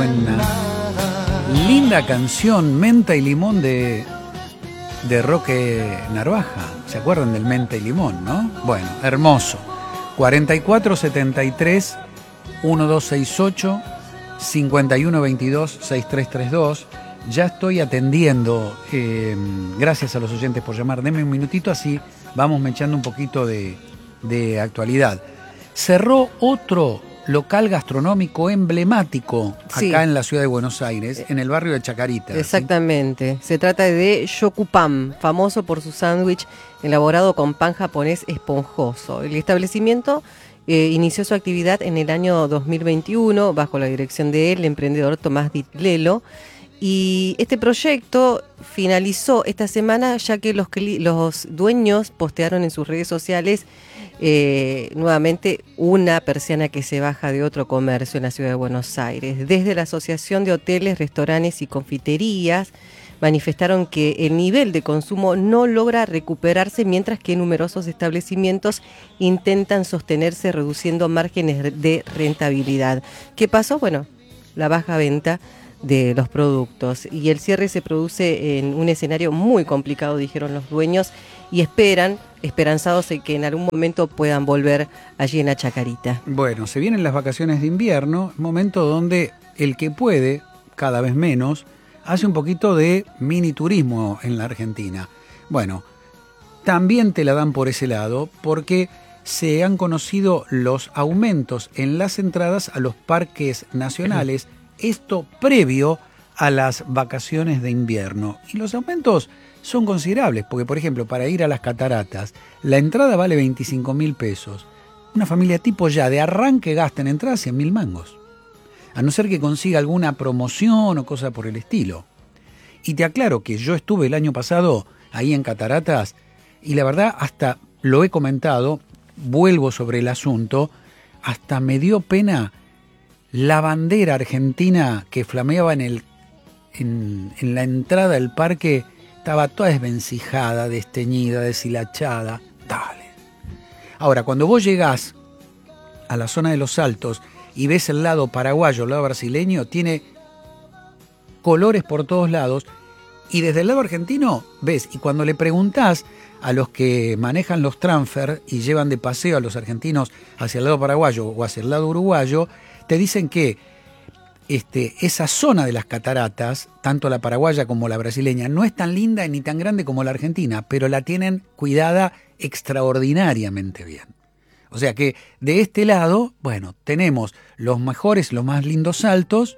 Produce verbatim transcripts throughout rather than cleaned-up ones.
suena. Linda canción, Menta y Limón de, de Roque Narvaja. ¿Se acuerdan del Menta y Limón, no? Bueno, hermoso. cuarenta y cuatro setenta y tres doce sesenta y ocho, cincuenta y uno veintidós sesenta y tres treinta y dos. Ya estoy atendiendo. Eh, gracias a los oyentes por llamar. Denme un minutito, así vamos mechando un poquito de, de actualidad. Cerró otro local gastronómico emblemático acá sí. en la ciudad de Buenos Aires, en el barrio de Chacarita. Exactamente. ¿Sí? Se trata de Yokupam, famoso por su sándwich elaborado con pan japonés esponjoso. El establecimiento eh, inició su actividad en el año dos mil veintiuno bajo la dirección de él, el emprendedor Tomás Ditlelo. Y este proyecto finalizó esta semana ya que los, los dueños postearon en sus redes sociales eh, nuevamente una persiana que se baja de otro comercio en la ciudad de Buenos Aires. Desde la Asociación de Hoteles, Restaurantes y Confiterías manifestaron que el nivel de consumo no logra recuperarse mientras que numerosos establecimientos intentan sostenerse reduciendo márgenes de rentabilidad. ¿Qué pasó? Bueno, la baja venta de los productos y el cierre se produce en un escenario muy complicado, dijeron los dueños, y esperan, esperanzados en que en algún momento puedan volver allí en la Chacarita. Bueno, se vienen las vacaciones de invierno, momento donde el que puede, cada vez menos, hace un poquito de mini turismo en la Argentina. Bueno, también te la dan por ese lado porque se han conocido los aumentos en las entradas a los parques nacionales. Esto previo a las vacaciones de invierno. Y los aumentos son considerables, porque por ejemplo, para ir a las cataratas, la entrada vale veinticinco mil pesos. Una familia tipo ya de arranque gasta en entrada cien mil mangos. A no ser que consiga alguna promoción o cosa por el estilo. Y te aclaro que yo estuve el año pasado ahí en Cataratas, y la verdad hasta lo he comentado, vuelvo sobre el asunto, hasta me dio pena la bandera argentina que flameaba en, el, en, en la entrada del parque, estaba toda desvencijada, desteñida, deshilachada. Dale. Ahora, cuando vos llegás a la zona de los Altos y ves el lado paraguayo, el lado brasileño, tiene colores por todos lados, y desde el lado argentino ves, y cuando le preguntás a los que manejan los transfer y llevan de paseo a los argentinos hacia el lado paraguayo o hacia el lado uruguayo, te dicen que este, esa zona de las cataratas, tanto la paraguaya como la brasileña, no es tan linda ni tan grande como la argentina, pero la tienen cuidada extraordinariamente bien. O sea que de este lado, bueno, tenemos los mejores, los más lindos saltos,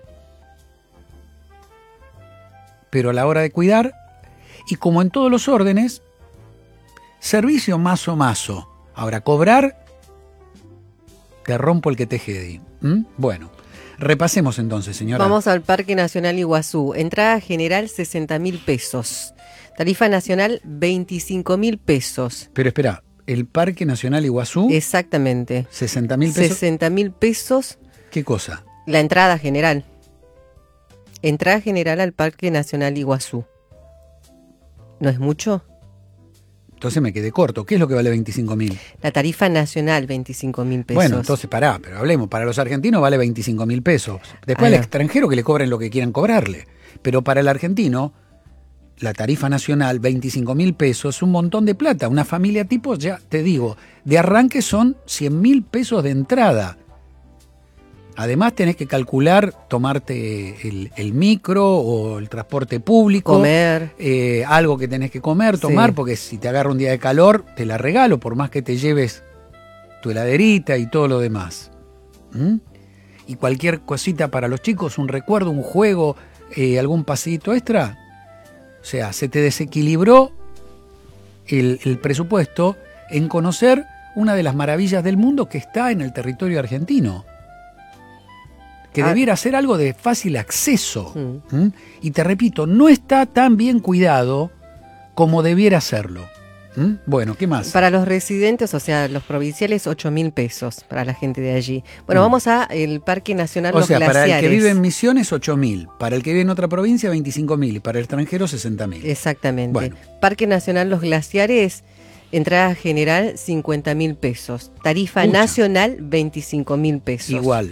pero a la hora de cuidar, y como en todos los órdenes, servicio mazo mazo. Ahora, cobrar, te rompo el que te jedi. ¿Mm? Bueno, repasemos entonces, señora. Vamos al Parque Nacional Iguazú. Entrada general sesenta mil pesos. Tarifa nacional veinticinco mil pesos. Pero espera, ¿el Parque Nacional Iguazú? Exactamente. ¿sesenta mil pesos? sesenta mil pesos. ¿Qué cosa? La entrada general. Entrada general al Parque Nacional Iguazú. ¿No es mucho? Entonces me quedé corto. ¿Qué es lo que vale veinticinco mil? La tarifa nacional, veinticinco mil pesos. Bueno, entonces pará, pero hablemos. Para los argentinos vale veinticinco mil pesos. Después al extranjero que le cobren lo que quieran cobrarle. Pero para el argentino, la tarifa nacional, veinticinco mil pesos, es un montón de plata. Una familia tipo, ya te digo, de arranque son cien mil pesos de entrada. Además tenés que calcular, tomarte el, el micro o el transporte público. Comer. Eh, algo que tenés que comer, tomar, sí. Porque si te agarra un día de calor, te la regalo, por más que te lleves tu heladerita y todo lo demás. ¿Mm? Y cualquier cosita para los chicos, un recuerdo, un juego, eh, algún paseíto extra. O sea, se te desequilibró el, el presupuesto en conocer una de las maravillas del mundo que está en el territorio argentino. Que ah. debiera ser algo de fácil acceso. Mm. ¿Mm? Y te repito, no está tan bien cuidado como debiera serlo. ¿Mm? Bueno, ¿qué más? Para los residentes, o sea, los provinciales, ocho mil pesos para la gente de allí. Bueno, mm. vamos al Parque Nacional o Los sea, Glaciares. Para el que vive en Misiones, ocho mil. Para el que vive en otra provincia, veinticinco mil. Y para el extranjero, sesenta mil. Exactamente. Bueno. Parque Nacional Los Glaciares, entrada general, cincuenta mil pesos. Tarifa Pucha. nacional, veinticinco mil pesos. Igual.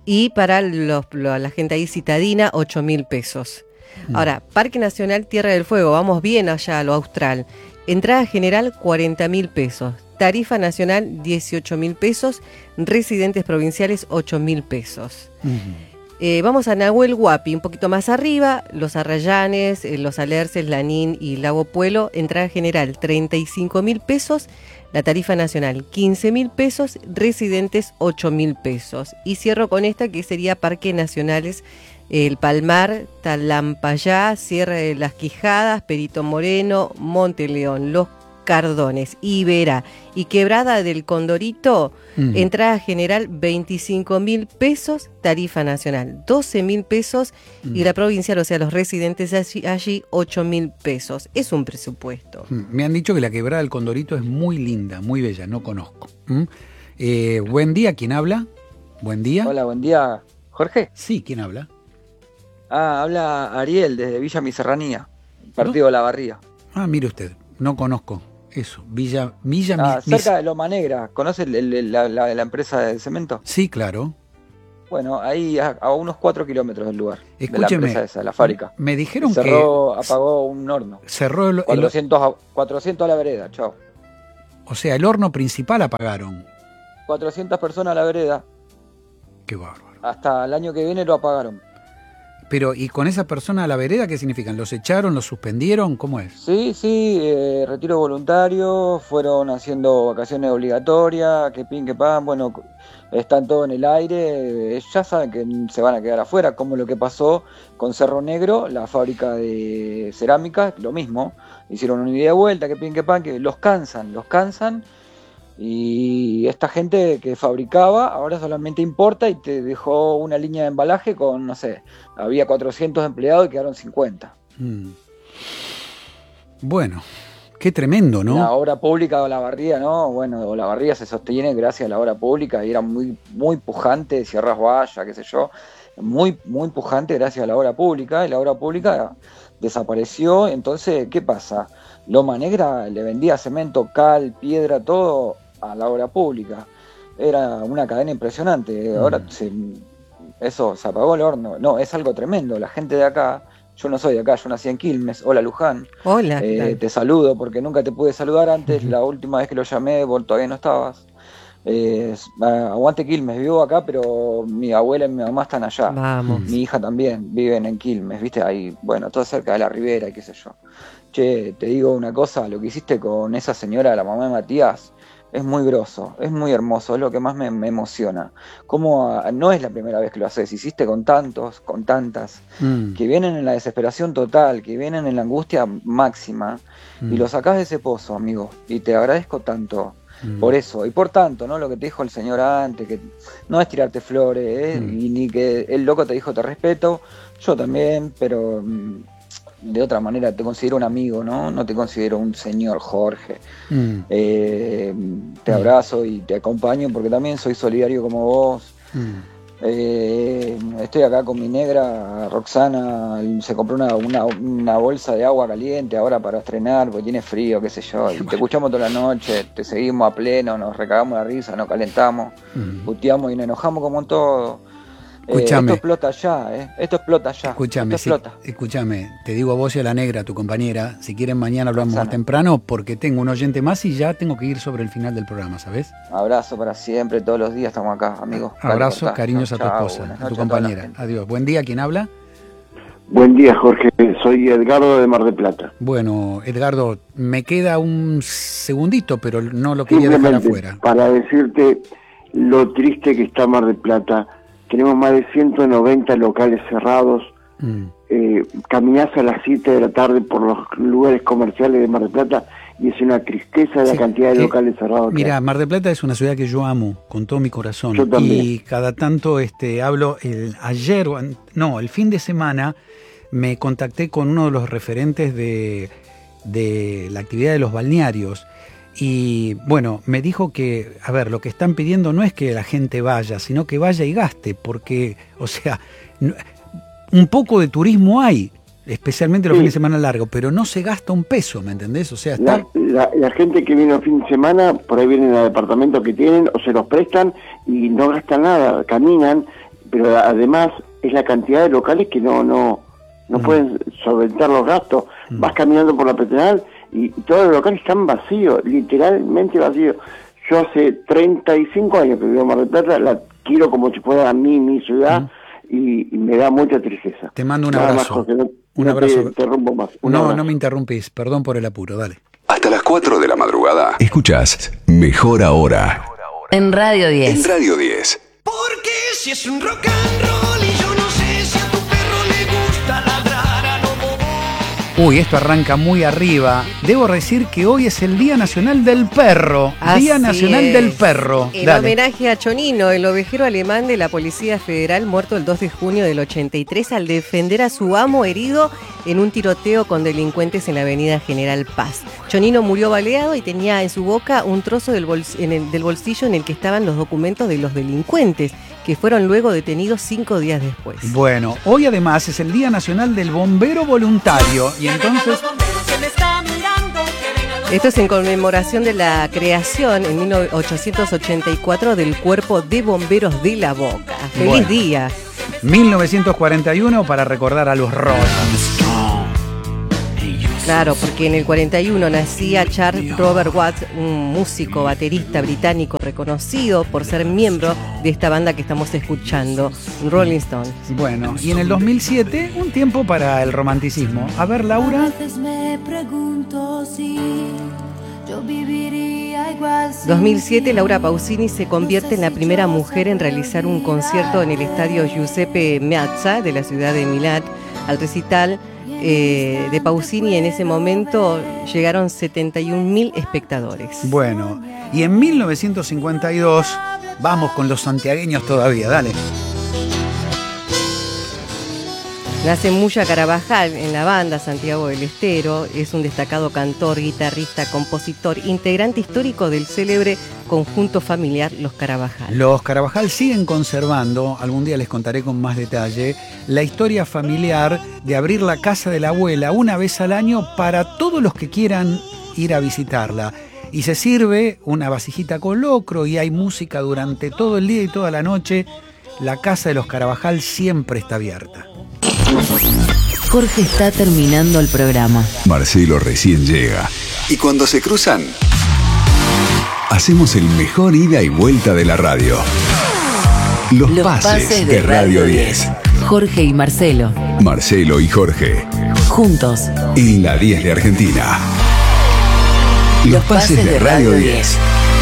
y para los, lo- la gente ahí citadina, ocho mil pesos. Mm. Ahora, Parque Nacional Tierra del Fuego, vamos bien allá a lo austral. Entrada general, cuarenta mil pesos. Tarifa nacional, dieciocho mil pesos. Residentes provinciales, ocho mil pesos. Mm. Eh, vamos a Nahuel Huapi, un poquito más arriba, Los Arrayanes, eh, Los Alerces, Lanín y Lago Puelo, entrada general treinta y cinco mil pesos, la tarifa nacional quince mil pesos, residentes ocho mil pesos. Y cierro con esta que sería Parques Nacionales, eh, El Palmar, Talampayá, Sierra de las Quijadas, Perito Moreno, Monte León, Los Cardones, Iberá y Quebrada del Condorito, Mm. entrada general veinticinco mil pesos, tarifa nacional doce mil pesos Mm. y la provincial, o sea, los residentes allí, allí ocho mil pesos. Es un presupuesto. Mm. Me han dicho que la quebrada del Condorito es muy linda, muy bella, no conozco. ¿Mm? Eh, buen día, ¿quién habla? Buen día. Hola, buen día, Jorge. Sí, ¿quién habla? Ah, habla Ariel desde Villa Mi Serranía, partido de La Barría. Ah, mire usted, no conozco eso. Villa, Villa Ah, Mi- cerca Mis- de Loma Negra. ¿Conoce el- el- la, la- la empresa de cemento? Sí, claro. Bueno, ahí a, a unos cuatro kilómetros del lugar. De la Escúcheme, empresa esa, la fábrica. me dijeron Cerró, apagó un horno. que cerró el, el- cuatrocientos, a, cuatrocientos a la vereda, chao. o sea, el horno principal apagaron. cuatrocientas personas a la vereda. Qué bárbaro. Hasta el año que viene lo apagaron. Pero, ¿y con esa persona a la vereda qué significan? ¿Los echaron, los suspendieron? ¿Cómo es? Sí, sí, eh, retiro voluntario, fueron haciendo vacaciones obligatorias, que pin, que pan, bueno, están todos en el aire, eh, ya saben que se van a quedar afuera, como lo que pasó con Cerro Negro, la fábrica de cerámica, lo mismo, hicieron una ida y vuelta, que pin, que pan, que los cansan, los cansan, y esta gente que fabricaba ahora solamente importa y te dejó una línea de embalaje con, no sé, había cuatrocientos empleados y quedaron cincuenta. Mm. Bueno, qué tremendo, ¿no? La obra pública de Olavarría, ¿no? Bueno, Olavarría se sostiene gracias a la obra pública y era muy, muy pujante, Sierras Guaya, qué sé yo, muy, muy pujante gracias a la obra pública, y la obra pública desapareció. Entonces, ¿qué pasa? Loma Negra le vendía cemento, cal, piedra, todo a la obra pública. Era una cadena impresionante. Ahora Mm. se, eso se apagó el horno. No, es algo tremendo. La gente de acá, yo no soy de acá, yo nací en Quilmes. Hola, Luján. Hola. Eh, Dale. te saludo porque nunca te pude saludar antes. La última vez que lo llamé, vos todavía no estabas. Eh, aguante Quilmes, vivo acá, pero mi abuela y mi mamá están allá. Vamos. Mi hija también viven en Quilmes, ¿viste? Ahí, bueno, todo cerca de la ribera y qué sé yo. Che, te digo una cosa, lo que hiciste con esa señora, la mamá de Matías, es muy groso, es muy hermoso, es lo que más me, me emociona. Como ah, no es la primera vez que lo haces, hiciste con tantos, con tantas, Mm. que vienen en la desesperación total, que vienen en la angustia máxima, Mm. y lo sacás de ese pozo, amigo, y te agradezco tanto. Mm. Por eso, y por tanto, ¿no? Lo que te dijo el señor antes, que no es tirarte flores, ¿eh? Mm. Y ni que el loco te dijo te respeto, yo también, pero mm, de otra manera te considero un amigo, ¿no? No te considero un señor Jorge. Mm. Eh, te abrazo y te acompaño porque también soy solidario como vos. Mm. Eh, estoy acá con mi negra, Roxana, se compró una, una, una bolsa de agua caliente ahora para estrenar, porque tiene frío, qué sé yo, y te escuchamos toda la noche, te seguimos a pleno, nos recagamos la risa, nos calentamos, Mm. puteamos y nos enojamos como en todo. Eh, Escuchame. esto explota ya, eh, esto explota ya, Escúchame, esto si- explota. escúchame, te digo a vos y a la negra, tu compañera, si quieren mañana hablamos más Roxana. temprano porque tengo un oyente más y ya tengo que ir sobre el final del programa, ¿sabes? Abrazo para siempre, todos los días estamos acá, amigos. Dale, Abrazo, cortá. cariños a tu Chao, esposa, buenas a tu noches toda la compañera. gente. Adiós. Buen día, ¿quién habla? Buen día, Jorge. Soy Edgardo de Mar del Plata. Bueno, Edgardo, me queda un segundito, pero no lo quería dejar Simplemente afuera. para decirte lo triste que está Mar del Plata. Tenemos más de ciento noventa locales cerrados. Mm. Eh, caminás a las siete de la tarde por los lugares comerciales de Mar del Plata y es una tristeza la Sí, cantidad de eh, locales cerrados. que Mira, hay. Mar del Plata es una ciudad que yo amo con todo mi corazón. Yo también. Y cada tanto este, hablo, el, ayer, o an- no, el fin de semana me contacté con uno de los referentes de, de la actividad de los balnearios. Y bueno, me dijo que, a ver, lo que están pidiendo no es que la gente vaya, sino que vaya y gaste, porque, o sea, no- un poco de turismo hay, especialmente los Sí. fines de semana largos, pero no se gasta un peso, ¿me entendés? O sea, está... La, la- la gente que viene el fin de semana, por ahí vienen a departamentos que tienen o se los prestan y no gastan nada, caminan, pero además es la cantidad de locales que no no no mm. pueden solventar los gastos. Mm. Vas caminando por la peatonal y, y todos los locales están vacíos, literalmente vacíos. Yo hace treinta y cinco años que vivo en Mar del Plata, la quiero como si fuera a mí, mi ciudad, mm. y, y me da mucha tristeza. Te mando un Nada abrazo. Más, José, no, un no abrazo. Te interrumpo más. Un no, abrazo. no me interrumpís, perdón por el apuro, dale. Hasta las cuatro de la madrugada. Escuchás Mejor Ahora. En Radio diez. En Radio diez. Porque si es un rock and roll y yo no sé si a tu perro le gusta ladrar a lo bobo. Uy, esto arranca muy arriba. Debo decir que hoy es el Día Nacional del Perro. Así Día Nacional es. del Perro. En Dale. homenaje a Chonino, el ovejero alemán de la Policía Federal, muerto el dos de junio del ochenta y tres al defender a su amo herido en un tiroteo con delincuentes en la avenida General Paz. Chonino murió baleado y tenía en su boca un trozo del, bols- en el, del bolsillo en el que estaban los documentos de los delincuentes, que fueron luego detenidos cinco días después. Bueno, hoy además es el Día Nacional del Bombero Voluntario y entonces... Esto es en conmemoración de la creación en mil ochocientos ochenta y cuatro del Cuerpo de Bomberos de la Boca. ¡Feliz Bueno. día! mil novecientos cuarenta y uno para recordar a los Rollins. Claro, porque en el cuarenta y uno nacía Charles Robert Watts, un músico baterista británico reconocido por ser miembro de esta banda que estamos escuchando, Rolling Stones. Bueno, y en el dos mil siete, un tiempo para el romanticismo. A ver, Laura. dos mil siete, Laura Pausini se convierte en la primera mujer en realizar un concierto en el estadio Giuseppe Meazza de la ciudad de Milán. Al recital eh, de Pausini en ese momento llegaron setenta y un mil espectadores. Bueno, y en mil novecientos cincuenta y dos, vamos con los santiagueños todavía, dale. Nace Muya Carabajal en la banda Santiago del Estero, es un destacado cantor, guitarrista, compositor, integrante histórico del célebre conjunto familiar Los Carabajal. Los Carabajal siguen conservando, algún día les contaré con más detalle, la historia familiar de abrir la casa de la abuela una vez al año para todos los que quieran ir a visitarla. Y se sirve una vasijita con locro y hay música durante todo el día y toda la noche. La casa de los Carabajal siempre está abierta. Jorge está terminando el programa. Marcelo recién llega. Y cuando se cruzan, hacemos el mejor ida y vuelta de la radio. Los, Los pases, pases de, de Radio diez. Jorge y Marcelo. Marcelo y Jorge. Juntos. En la diez de Argentina. Los, Los pases, pases de, de Radio diez.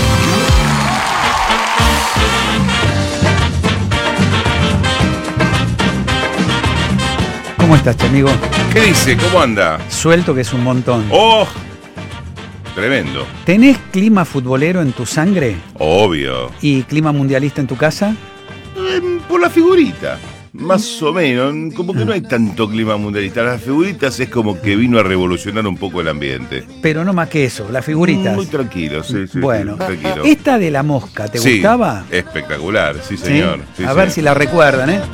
¿Cómo estás, che, amigo? ¿Qué dice? ¿Cómo anda? Suelto que es un montón. ¡Oh! Tremendo. ¿Tenés clima futbolero en tu sangre? Obvio. ¿Y clima mundialista en tu casa? Eh, por la figurita. Más o menos. Como que no hay tanto clima mundialista. Las figuritas es como que vino a revolucionar un poco el ambiente. Pero no más que eso, las figuritas. Muy tranquilo, sí, sí. Bueno, sí, tranquilo. Esta de la mosca, ¿te sí, gustaba? Espectacular, sí, señor. ¿Sí? Sí, a sí. ver si la recuerdan, ¿eh?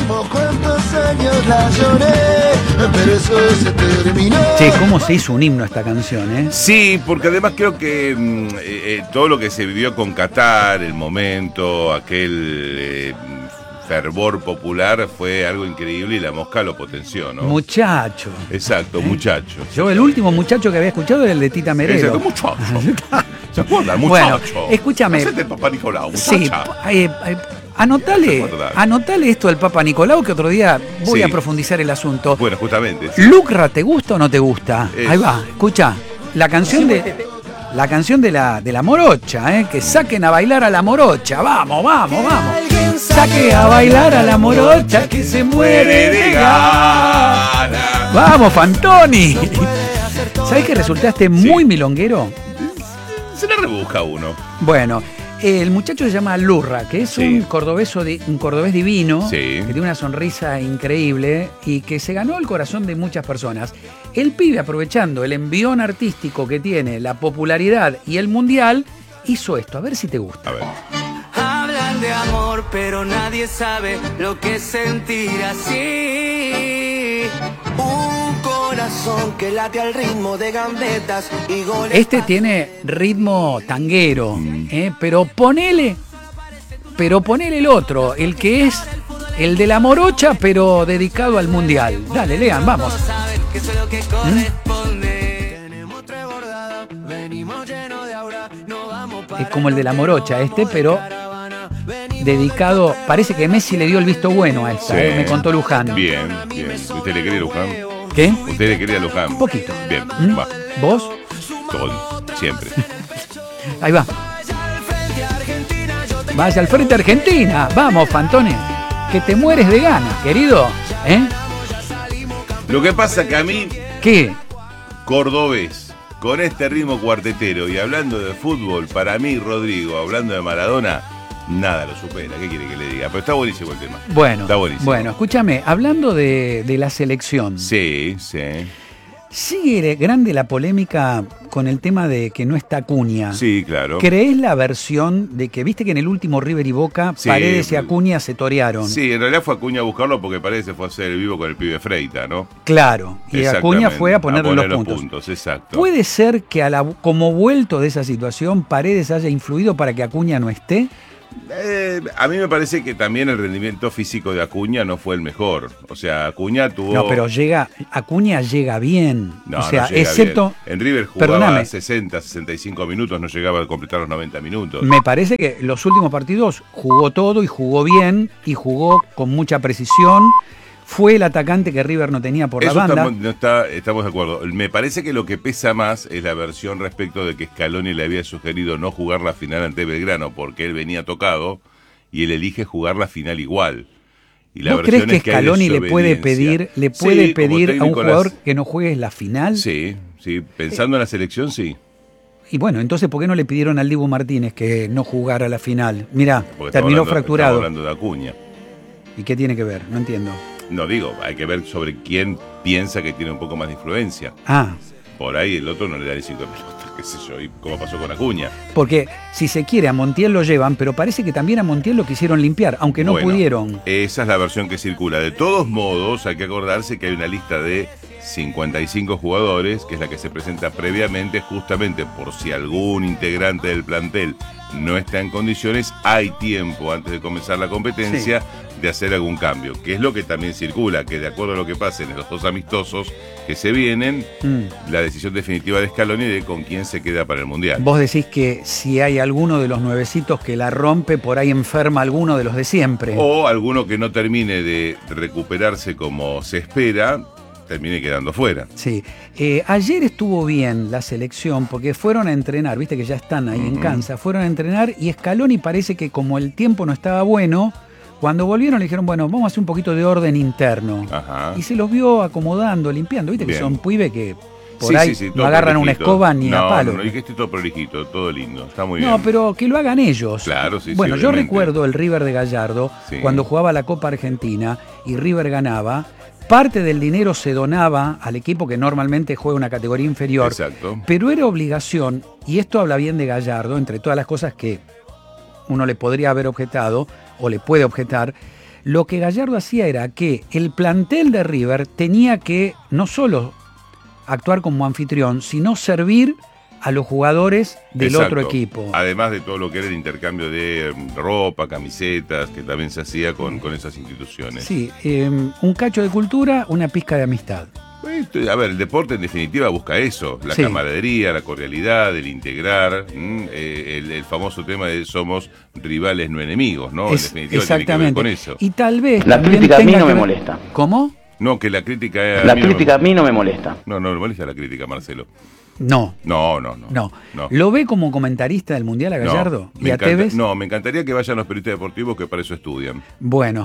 Che, ¿cómo se hizo un himno a esta canción, eh? Sí, porque además creo que mm, eh, eh, todo lo que se vivió con Qatar, el momento, aquel eh, fervor popular fue algo increíble y la mosca lo potenció, ¿no? Muchacho. Exacto, ¿Eh? muchacho. Yo el último muchacho que había escuchado era el de Tita Merelo. Exacto, muchacho. ¿Se acuerdan? Muchacho. Bueno, escúchame. Hacete el Papá Nicolau, muchacha. Sí, eh, eh, anotale, anotale esto del Papa Nicolau, que otro día voy sí. a profundizar el asunto. Bueno, justamente. Sí. Lucra, ¿te gusta o no te gusta? Es... Ahí va, escucha. La canción de la canción de la de la morocha, ¿eh? Que saquen a bailar a la morocha. Vamos, vamos, vamos. Saque a bailar a la morocha que se muere de ganas. Vamos, Fantoni. ¿Sabés que resultaste muy sí. milonguero? Se le rebusca uno. Bueno, el muchacho se llama Lurra, que es sí. un, cordobeso di, un cordobés divino, sí. que tiene una sonrisa increíble y que se ganó el corazón de muchas personas. El pibe, aprovechando el envión artístico que tiene, la popularidad y el mundial, hizo esto. A ver si te gusta. A ver. Hablan de amor, pero nadie sabe lo que es sentir así. Un corazón que late al ritmo de gambetas y goles. Este tiene ritmo tanguero, ¿eh? pero ponele, pero ponele el otro, el que es El de la morocha, pero dedicado al mundial. Dale, lean, vamos. ¿Mm? Es como el de la morocha este, pero dedicado. Parece que Messi le dio el visto bueno a esta, sí. eh, me contó Luján. Bien, bien. ¿Usted le quería a Luján? ¿Qué? ¿Usted le quería a Luján? Un poquito. Bien, ¿Mm? va. ¿Vos? Todo, siempre. Ahí va. Vaya al frente Argentina. Vamos, Fantone. Que te mueres de ganas, querido. ¿Eh? Lo que pasa que a mí... ¿Qué? Cordobés, con este ritmo cuartetero y hablando de fútbol, para mí, Rodrigo, hablando de Maradona, nada lo supera. ¿Qué quiere que le diga? Pero está buenísimo el tema. Bueno, está buenísimo. Bueno, escúchame, hablando de, de la selección. Sí, sí. Sigue grande la polémica con el tema de que no está Acuña. Sí, claro. ¿Creés la versión de que, viste que en el último River y Boca, sí, Paredes y Acuña se torearon? Sí, en realidad fue Acuña a buscarlo porque Paredes se fue a hacer el vivo con el pibe Freita, ¿no? Claro, y Acuña fue a ponerle a poner los, los puntos. puntos. Exacto. ¿Puede ser que a la, como vuelto de esa situación, Paredes haya influido para que Acuña no esté? Eh, a mí me parece que también el rendimiento físico de Acuña no fue el mejor. O sea, Acuña tuvo... No, pero llega, Acuña llega bien. No, o sea, no llega excepto... bien. En River jugaba Perdóname. sesenta, sesenta y cinco minutos, no llegaba a completar los noventa minutos. Me parece que los últimos partidos jugó todo y jugó bien y jugó con mucha precisión. Fue el atacante que River no tenía por Eso la banda. Estamos, no está, estamos de acuerdo. Me parece que lo que pesa más es la versión respecto de que Scaloni le había sugerido no jugar la final ante Belgrano porque él venía tocado y él elige jugar la final igual. Y la ¿Vos crees que, es que Scaloni le puede pedir, le puede sí, pedir a un jugador las... que no juegue la final? Sí, sí, pensando en la selección, sí. Y bueno, entonces, ¿por qué no le pidieron al Dibu Martínez que no jugara la final? Mirá, porque terminó hablando, fracturado. Estamos hablando de Acuña. ¿Y qué tiene que ver? No entiendo. No digo, hay que ver sobre quién piensa que tiene un poco más de influencia. Ah. Por ahí el otro no le da ni cinco minutos, qué sé yo, y como pasó con Acuña. Porque si se quiere a Montiel lo llevan, pero parece que también a Montiel lo quisieron limpiar, aunque no bueno, pudieron. Esa es la versión que circula. De todos modos, hay que acordarse que hay una lista de cincuenta y cinco jugadores, que es la que se presenta previamente, justamente por si algún integrante del plantel no está en condiciones, hay tiempo antes de comenzar la competencia sí. de hacer algún cambio, que es lo que también circula, que de acuerdo a lo que pase en los dos amistosos que se vienen, mm. la decisión definitiva de Scaloni de con quién se queda para el Mundial. Vos decís que si hay alguno de los nuevecitos que la rompe, por ahí enferma alguno de los de siempre. O alguno que no termine de recuperarse como se espera, termine quedando fuera. Sí. Eh, ayer estuvo bien la selección porque fueron a entrenar, viste que ya están ahí uh-huh. en Kansas, fueron a entrenar y Scaloni parece que como el tiempo no estaba bueno, cuando volvieron le dijeron, bueno, vamos a hacer un poquito de orden interno. Ajá. Y se los vio acomodando, limpiando, viste bien. Que son pibes que por sí, ahí sí, sí, no agarran prolijito. Una escoba ni no, a palo. No, no, y que esté todo prolijito, todo lindo, está muy no, bien. No, pero que lo hagan ellos. Claro, sí, bueno, sí, yo recuerdo el River de Gallardo, sí. cuando jugaba la Copa Argentina y River ganaba, parte del dinero se donaba al equipo que normalmente juega una categoría inferior. Exacto. Pero era obligación, y esto habla bien de Gallardo, entre todas las cosas que uno le podría haber objetado, o le puede objetar, lo que Gallardo hacía era que el plantel de River tenía que no solo actuar como anfitrión, sino servir a los jugadores del Exacto. otro equipo. Además de todo lo que era el intercambio de ropa, camisetas, que también se hacía con, con esas instituciones. Sí, eh, un cacho de cultura, una pizca de amistad. A ver, el deporte en definitiva busca eso, la sí. camaradería, la cordialidad, el integrar, mmm, eh, el, el famoso tema de somos rivales, no enemigos, ¿no? Es, en definitiva exactamente. Tiene que ver con eso. Y tal vez la crítica a mí no me molesta. ¿Cómo? No, que la crítica... A la crítica no me... a mí no me molesta. No, no me molesta la crítica, Marcelo. No. No, no, no. No. no. ¿Lo ve como comentarista del Mundial a Gallardo? No, ¿Y a encanta, Tevez? No, me encantaría que vayan los periodistas deportivos que para eso estudian. Bueno,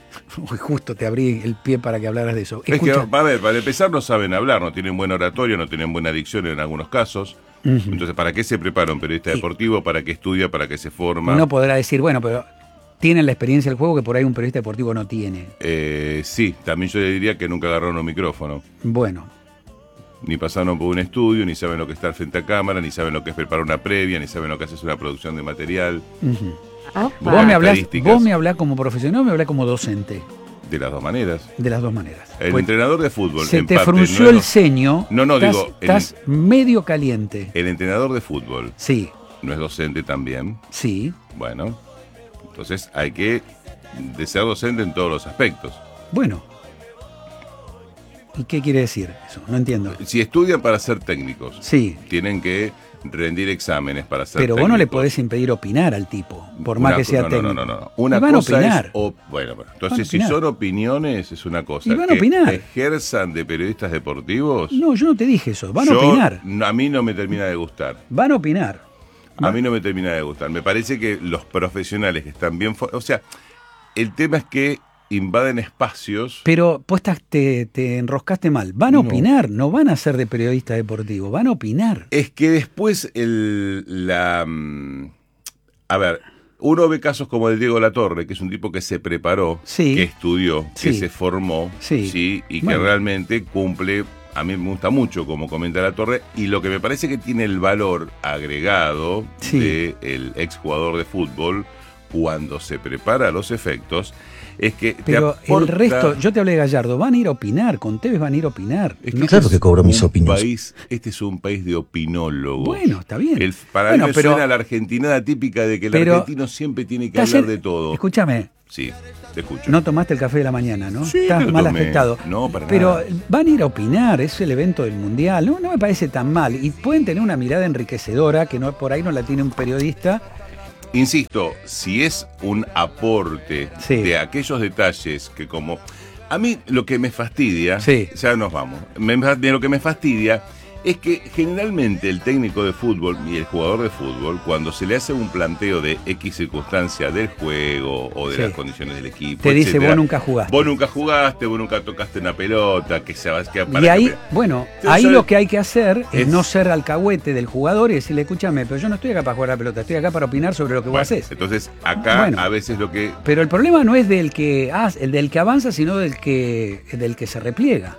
justo te abrí el pie para que hablaras de eso. Escucha. Es que, a ver, para empezar no saben hablar, no tienen buena oratoria, no tienen buena dicción en algunos casos. Uh-huh. Entonces, ¿para qué se prepara un periodista sí. deportivo? ¿Para qué estudia? ¿Para qué se forma? Uno podrá decir, bueno, pero... tienen la experiencia del juego que por ahí un periodista deportivo no tiene. Eh, sí, también yo le diría que nunca agarraron un micrófono. Bueno. Ni pasaron por un estudio, ni saben lo que es estar frente a cámara, ni saben lo que es preparar una previa, ni saben lo que es una producción de material. Uh-huh. Ah, vos, me hablás, vos me hablás como profesional o me hablás como docente. De las dos maneras. De las dos maneras. El pues, entrenador de fútbol. Se te frunció no el ceño. No, no, estás, digo. Estás el, medio caliente. El entrenador de fútbol. Sí. ¿No es docente también? Sí. Bueno, entonces hay que de ser docente en todos los aspectos. Bueno. ¿Y qué quiere decir eso? No entiendo. Si estudian para ser técnicos, sí, tienen que rendir exámenes para ser Pero técnicos. vos no le podés impedir opinar al tipo, por más Una, que sea no, técnico. No, no, no, no. Una van cosa a opinar. es... O, bueno, bueno, entonces si son opiniones es una cosa. Y van a que opinar. ejerzan de periodistas deportivos... No, yo no te dije eso. Van yo, a opinar. A mí no me termina de gustar. Van a opinar. A mí no me termina de gustar. Me parece que los profesionales que están bien... O sea, el tema es que invaden espacios... Pero pues te, te enroscaste mal. Van a No. opinar, no van a ser de periodista deportivo, van a opinar. Es que después el, la... A ver, uno ve casos como el Diego Latorre, que es un tipo que se preparó, sí. que estudió, que sí. se formó, sí. ¿sí? y bueno. que realmente cumple... A mí me gusta mucho como comenta Latorre, y lo que me parece que tiene el valor agregado sí. del exjugador de fútbol cuando se prepara a los efectos, es que pero te aporta... el resto, yo te hablé de Gallardo, van a ir a opinar, con Tevez van a ir a opinar. Es que no, claro que cobro mis opiniones. País, este es un país de opinólogos. Bueno, está bien. El, para bueno, mí me pero, suena la argentinada típica de que el pero, argentino siempre tiene que hablar en, de todo. Escúchame. Sí, te escucho. No tomaste el café de la mañana, ¿no? Sí, Estás mal tomé. afectado. No, para pero nada. van a ir a opinar, es el evento del Mundial. No, no me parece tan mal. Y pueden tener una mirada enriquecedora que no por ahí no la tiene un periodista. Insisto, si es un aporte sí. de aquellos detalles que como... A mí lo que me fastidia, sí. ya nos vamos, me, lo que me fastidia es que generalmente el técnico de fútbol y el jugador de fútbol, cuando se le hace un planteo de X circunstancia del juego o de sí. las condiciones del equipo, te dice, etcétera, vos nunca jugaste. Vos nunca jugaste, vos nunca tocaste una pelota, que se va a quedar para Y ahí, que... bueno, Entonces, ahí ¿sabes? Lo que hay que hacer es, es no ser alcahuete del jugador y decirle, escúchame, pero yo no estoy acá para jugar a la pelota, estoy acá para opinar sobre lo que bueno, vos haces. Entonces, acá bueno, a veces lo que... Pero el problema no es del que, ah, el del que avanza, sino del que, del que se repliega.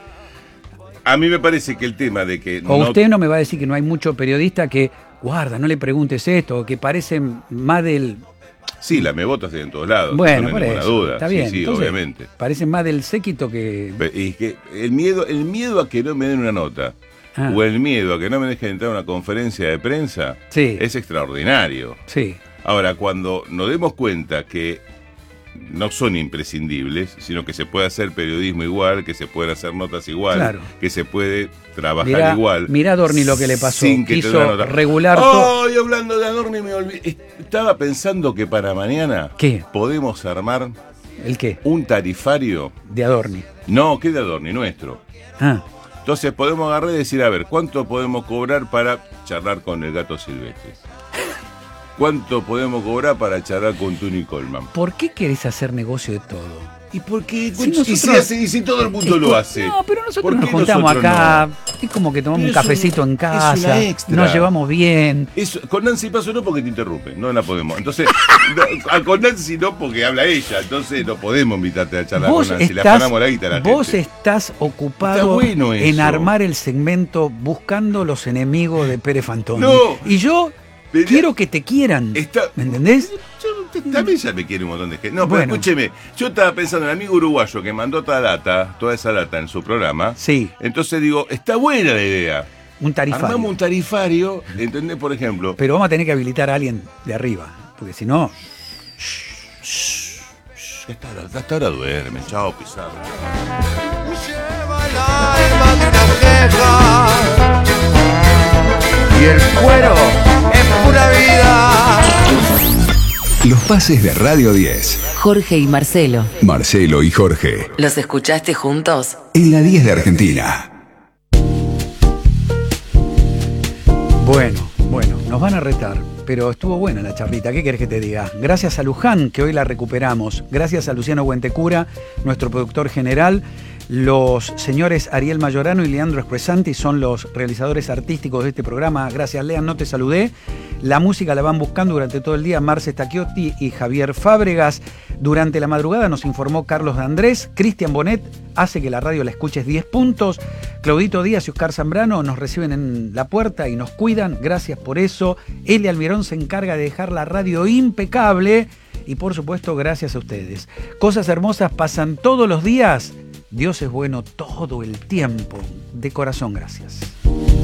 A mí me parece que el tema de que... O no... usted no me va a decir que no hay mucho periodista que, guarda, no le preguntes esto, que parecen más del... Sí, la me botas en todos lados. Bueno, no por hay ninguna eso, duda. está bien. Sí, sí, Entonces, obviamente. Parecen más del séquito que... Y que el miedo, el miedo a que no me den una nota, ah. o el miedo a que no me dejen entrar a una conferencia de prensa, sí. es extraordinario. Sí. Ahora, cuando nos demos cuenta que no son imprescindibles, sino que se puede hacer periodismo igual, que se pueden hacer notas igual, claro. que se puede trabajar mirá, igual. Mirá a Dorni lo que le pasó. Sin que quiso regular todo. Oh, y hablando de Adorni me olvidé. Estaba pensando que para mañana ¿Qué? podemos armar ¿El qué? Un tarifario de Adorni. No, que de Adorni, nuestro. Ah. Entonces podemos agarrar y decir, a ver, ¿cuánto podemos cobrar para charlar con el Gato Silvestre? ¿Cuánto podemos cobrar para charlar con Tuni Coleman? ¿Por qué querés hacer negocio de todo? ¿Y por qué? Si y, nosotros, si hace, y si todo el mundo lo hace. No, pero nosotros nos juntamos acá, no? Es como que tomamos pero un cafecito un, en casa, nos llevamos bien. Eso, con Nancy Paso no porque te interrumpe, no la podemos. Entonces, no, con Nancy no porque habla ella, entonces no podemos invitarte a charlar vos con Nancy, estás, le afanamos la guita a la Vos gente. estás ocupado Está bueno en armar el segmento buscando los enemigos de Pérez Fantoni. No. Y yo... Pero quiero que te quieran, está, ¿me entendés? Yo, yo, también ya me quiere un montón de gente. No, pero bueno. Escúcheme, yo estaba pensando en el amigo uruguayo que mandó toda data, toda esa data en su programa. Sí. Entonces digo, está buena la idea. Un tarifario. Armamos un tarifario, ¿entendés? Por ejemplo. Pero vamos a tener que habilitar a alguien de arriba, porque si no... Hasta ahora, hasta ahora duerme, chao Pizarro. Lleva el alma de una queja. Y el cuero es pura vida. Los pases de Radio diez. Jorge y Marcelo. Marcelo y Jorge. ¿Los escuchaste juntos? En la diez de Argentina. Bueno, bueno, nos van a retar, pero estuvo buena la charlita, ¿qué querés que te diga? Gracias a Luján, que hoy la recuperamos. Gracias a Luciano Buentecura, nuestro productor general. Los señores Ariel Mayorano y Leandro Espresanti son los realizadores artísticos de este programa. Gracias, Lean, no te saludé. La música la van buscando durante todo el día Marce Stacchiotti y Javier Fábregas. Durante la madrugada nos informó Carlos de Andrés. Cristian Bonet hace que la radio la escuches diez puntos. Claudito Díaz y Oscar Zambrano nos reciben en la puerta y nos cuidan. Gracias por eso. Eli Almirón se encarga de dejar la radio impecable. Y por supuesto, gracias a ustedes. Cosas hermosas pasan todos los días. Dios es bueno todo el tiempo. De corazón, gracias.